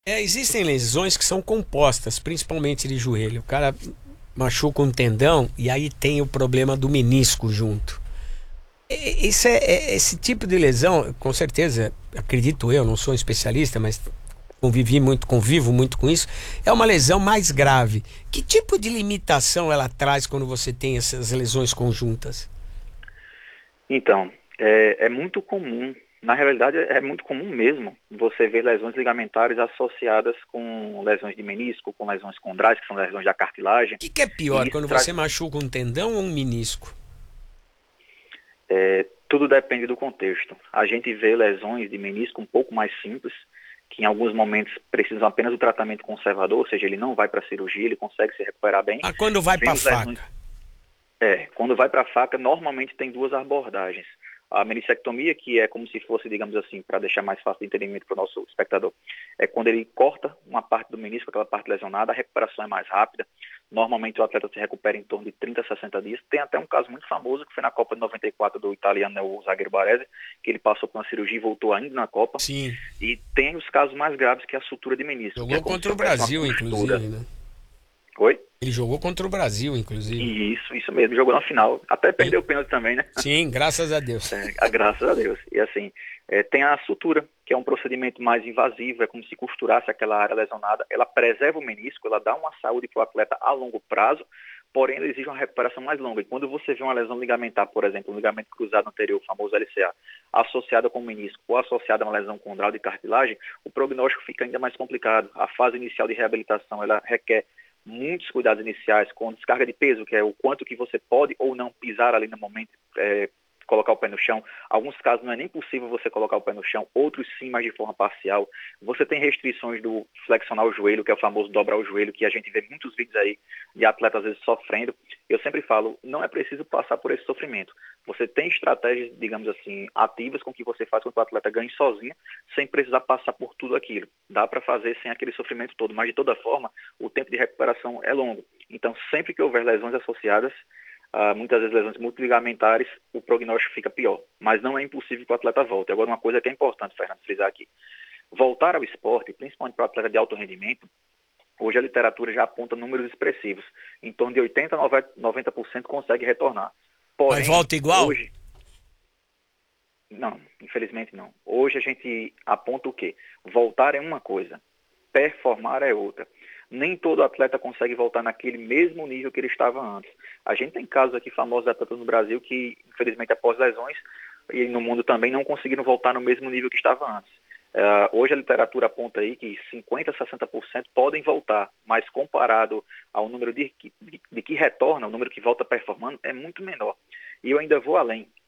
Existem lesões que são compostas, principalmente de joelho. O cara machuca um tendão e aí tem o problema do menisco junto. Esse tipo de lesão, com certeza, acredito eu, não sou um especialista, mas convivo muito com isso, é uma lesão mais grave. Que tipo de limitação ela traz quando você tem essas lesões conjuntas? Então, é muito comum, na realidade é muito comum mesmo, você ver lesões ligamentares associadas com lesões de menisco, com lesões condrais, que são lesões da cartilagem, Que é pior, e isso quando traz, você machuca um tendão ou um menisco? tudo depende do contexto. A gente vê lesões de menisco um pouco mais simples, que em alguns momentos precisam apenas do tratamento conservador, ou seja, ele não vai para a cirurgia, ele consegue se recuperar bem. Ah, quando vai pra Vemos lesões. faca? Quando vai para a faca, normalmente tem duas abordagens. A meniscectomia, que é como se fosse, digamos assim, para deixar mais fácil de entendimento para o nosso espectador, é quando ele corta uma parte do menisco, aquela parte lesionada, a recuperação é mais rápida. Normalmente o atleta se recupera em torno de 30 a 60 dias. Tem até um caso muito famoso, que foi na Copa de 94 do italiano, né, o zagueiro Baresi, que ele passou por uma cirurgia e voltou ainda na Copa. Sim. E tem os casos mais graves, que é a sutura de menisco, que é Jogou como se contra o houvesse uma Brasil, costura. inclusive, né? Oi? Ele jogou contra o Brasil, inclusive. E isso mesmo, jogou na final. Até Sim, perdeu o pênalti também, né? sim, graças a Deus. Graças a Deus. E assim, tem a sutura, que é um procedimento mais invasivo, é como se costurasse aquela área lesionada. Ela preserva o menisco, ela dá uma saúde para o atleta a longo prazo, porém ela exige uma recuperação mais longa. E quando você vê uma lesão ligamentar, por exemplo, um ligamento cruzado anterior, o famoso LCA, associada com o menisco ou associada a uma lesão condral de cartilagem, o prognóstico fica ainda mais complicado. A fase inicial de reabilitação, ela requer muitos cuidados iniciais, com descarga de peso, que é o quanto que você pode ou não pisar ali no momento, colocar o pé no chão. Alguns casos não é nem possível você colocar o pé no chão, outros sim, mas de forma parcial. Você tem restrições do flexionar o joelho, que é o famoso dobrar o joelho, que a gente vê muitos vídeos aí de atletas às vezes sofrendo. Eu sempre falo, não é preciso passar por esse sofrimento. Você tem estratégias, digamos assim, ativas com que você faz com que o atleta ganhe sozinho, sem precisar passar por tudo aquilo. Dá para fazer sem aquele sofrimento todo, mas de toda forma, o tempo de recuperação é longo. Então, sempre que houver lesões associadas, muitas vezes lesões multiligamentares, o prognóstico fica pior. Mas não é impossível que o atleta volte. Agora, uma coisa que é importante, Fernando, frisar aqui. Voltar ao esporte, principalmente para o atleta de alto rendimento, hoje a literatura já aponta números expressivos. Em torno de 80% a 90% consegue retornar. Mas Porém, volta igual? hoje, não, infelizmente não. Hoje a gente aponta o quê? Voltar é uma coisa, performar é outra. Nem todo atleta consegue voltar naquele mesmo nível que ele estava antes. A gente tem casos aqui famosos de atletas no Brasil que, infelizmente, após lesões, e no mundo também, não conseguiram voltar no mesmo nível que estava antes. Hoje a literatura aponta aí que 50% a 60% podem voltar, mas comparado ao número de que retorna, o número que volta performando, é muito menor. E eu ainda vou além.